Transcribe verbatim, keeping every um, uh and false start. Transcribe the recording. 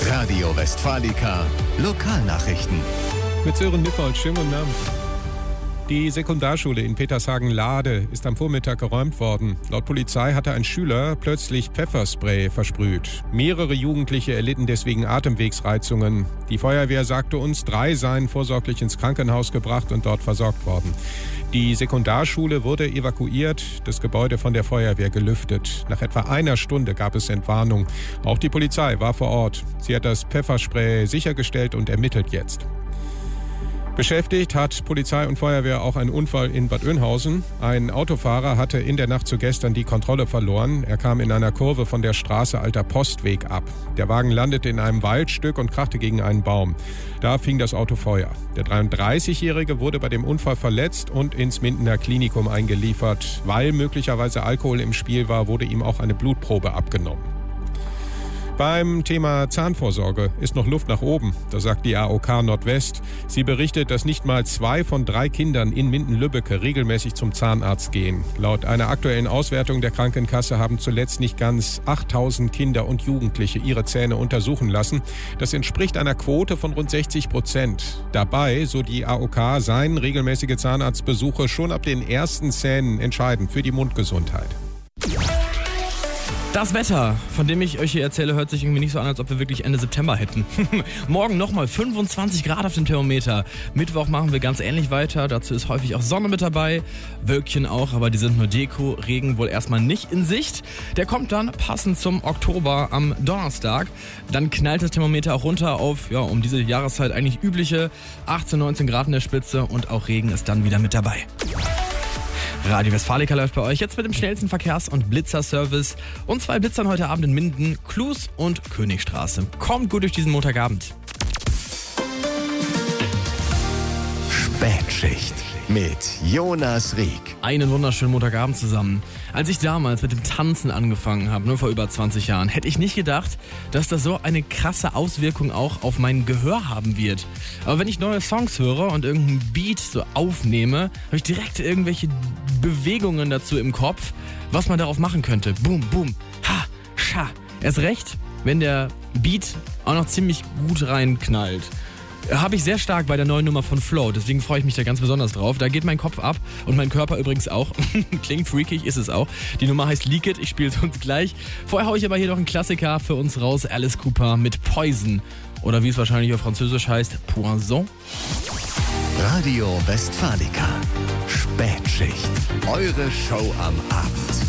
Radio Westfalica Lokalnachrichten. Mit Sören Nippold, schönen guten Abend. Die Sekundarschule in Petershagen-Lahde ist am Vormittag geräumt worden. Laut Polizei hatte ein Schüler plötzlich Pfefferspray versprüht. Mehrere Jugendliche erlitten deswegen Atemwegsreizungen. Die Feuerwehr sagte uns, drei seien vorsorglich ins Krankenhaus gebracht und dort versorgt worden. Die Sekundarschule wurde evakuiert, das Gebäude von der Feuerwehr gelüftet. Nach etwa einer Stunde gab es Entwarnung. Auch die Polizei war vor Ort. Sie hat das Pfefferspray sichergestellt und ermittelt jetzt. Beschäftigt hat Polizei und Feuerwehr auch einen Unfall in Bad Oeynhausen. Ein Autofahrer hatte in der Nacht zu gestern die Kontrolle verloren. Er kam in einer Kurve von der Straße Alter Postweg ab. Der Wagen landete in einem Waldstück und krachte gegen einen Baum. Da fing das Auto Feuer. Der dreiunddreißigjährige wurde bei dem Unfall verletzt und ins Mindener Klinikum eingeliefert. Weil möglicherweise Alkohol im Spiel war, wurde ihm auch eine Blutprobe abgenommen. Beim Thema Zahnvorsorge ist noch Luft nach oben, das sagt die A O K Nordwest. Sie berichtet, dass nicht mal zwei von drei Kindern in Minden-Lübbecke regelmäßig zum Zahnarzt gehen. Laut einer aktuellen Auswertung der Krankenkasse haben zuletzt nicht ganz achttausend Kinder und Jugendliche ihre Zähne untersuchen lassen. Das entspricht einer Quote von rund sechzig Prozent. Dabei, so die A O K, seien regelmäßige Zahnarztbesuche schon ab den ersten Zähnen entscheidend für die Mundgesundheit. Das Wetter, von dem ich euch hier erzähle, hört sich irgendwie nicht so an, als ob wir wirklich Ende September hätten. Morgen nochmal fünfundzwanzig Grad auf dem Thermometer. Mittwoch machen wir ganz ähnlich weiter. Dazu ist häufig auch Sonne mit dabei. Wölkchen auch, aber die sind nur Deko. Regen wohl erstmal nicht in Sicht. Der kommt dann passend zum Oktober am Donnerstag. Dann knallt das Thermometer auch runter auf, ja, um diese Jahreszeit eigentlich übliche achtzehn, neunzehn Grad in der Spitze. Und auch Regen ist dann wieder mit dabei. Radio Westfalica läuft bei euch jetzt mit dem schnellsten Verkehrs- und Blitzerservice und zwei Blitzern heute Abend in Minden, Klus und Königstraße. Kommt gut durch diesen Montagabend. Spätschicht mit Jonas Rieck. Einen wunderschönen Montagabend zusammen. Als ich damals mit dem Tanzen angefangen habe, nur vor über zwanzig Jahren, hätte ich nicht gedacht, dass das so eine krasse Auswirkung auch auf mein Gehör haben wird. Aber wenn ich neue Songs höre und irgendeinen Beat so aufnehme, habe ich direkt irgendwelche Bewegungen dazu im Kopf, was man darauf machen könnte. Boom, boom, ha, scha. Erst recht, wenn der Beat auch noch ziemlich gut reinknallt. Habe ich sehr stark bei der neuen Nummer von Flow, deswegen freue ich mich da ganz besonders drauf. Da geht mein Kopf ab und mein Körper übrigens auch. Klingt freakig, ist es auch. Die Nummer heißt Leak It, ich spiele es uns gleich. Vorher haue ich aber hier noch einen Klassiker für uns raus. Alice Cooper mit Poison. Oder wie es wahrscheinlich auf Französisch heißt, Poison. Radio Westfalica Spätschicht. Eure Show am Abend.